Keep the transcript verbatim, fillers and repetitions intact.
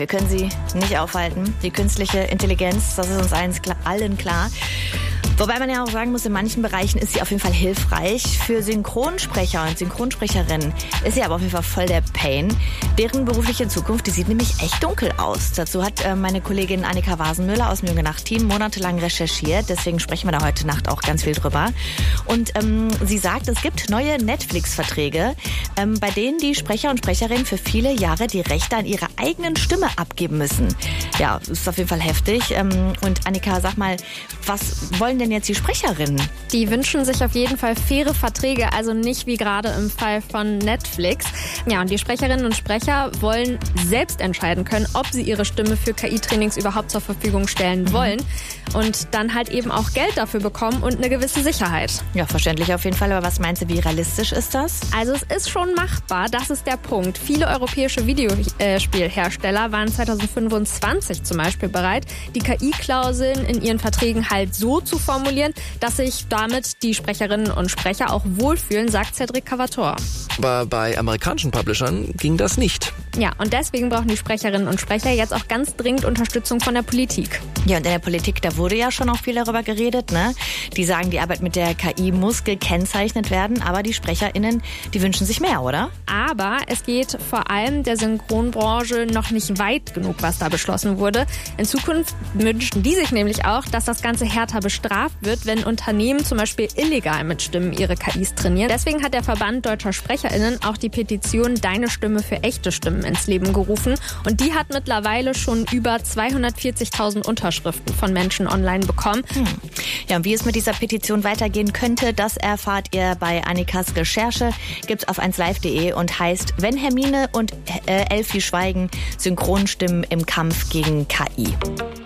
wir können sie nicht aufhalten. Die künstliche Intelligenz, das ist uns allen klar, allen klar. Wobei man ja auch sagen muss, in manchen Bereichen ist sie auf jeden Fall hilfreich. Für Synchronsprecher und Synchronsprecherinnen ist sie aber auf jeden Fall voll der Pain. Deren berufliche Zukunft, die sieht nämlich echt dunkel aus. Dazu hat äh, meine Kollegin Annika Wasenmüller aus dem Jungen-Nacht-Team monatelang recherchiert. Deswegen sprechen wir da heute Nacht auch ganz viel drüber. Und ähm, sie sagt, es gibt neue Netflix-Verträge, ähm, bei denen die Sprecher und Sprecherinnen für viele Jahre die Rechte an ihrer eigenen Stimme abgeben müssen. Ja, das ist auf jeden Fall heftig. Ähm, und Annika, sag mal, was wollen denn jetzt die Sprecherinnen? Die wünschen sich auf jeden Fall faire Verträge, also nicht wie gerade im Fall von Netflix. Ja, und die Sprecherinnen und Sprecher wollen selbst entscheiden können, ob sie ihre Stimme für K I-Trainings überhaupt zur Verfügung stellen mhm. wollen und dann halt eben auch Geld dafür bekommen und eine gewisse Sicherheit. Ja, verständlich auf jeden Fall. Aber was meinst du, wie realistisch ist das? Also es ist schon machbar, das ist der Punkt. Viele europäische Videospielhersteller waren zwanzig fünfundzwanzig zum Beispiel bereit, die K I-Klauseln in ihren Verträgen halt so zu formulieren, dass sich damit die Sprecherinnen und Sprecher auch wohlfühlen, sagt Cedric Cavator. Aber bei amerikanischen Publishern ging das nicht. Ja, und deswegen brauchen die Sprecherinnen und Sprecher jetzt auch ganz dringend Unterstützung von der Politik. Ja, und in der Politik, da wurde ja schon auch viel darüber geredet, ne? Die sagen, die Arbeit mit der K I muss gekennzeichnet werden, aber die SprecherInnen, die wünschen sich mehr, oder? Aber es geht vor allem der Synchronbranche noch nicht weit genug, was da beschlossen wurde. In Zukunft wünschen die sich nämlich auch, dass das Ganze härter bestraft wird, wenn Unternehmen zum Beispiel illegal mit Stimmen ihre K Is trainieren. Deswegen hat der Verband Deutscher SprecherInnen auch die Petition Deine Stimme für echte Stimmen ins Leben gerufen. Und die hat mittlerweile schon über zweihundertvierzigtausend Unterschriften von Menschen online bekommen. Hm. Ja, und wie es mit dieser Petition weitergehen könnte, das erfahrt ihr bei Annikas Recherche. Gibt's auf eins live punkt de und heißt Wenn Hermine und äh, Elfi schweigen, Synchronstimmen im Kampf gegen K I.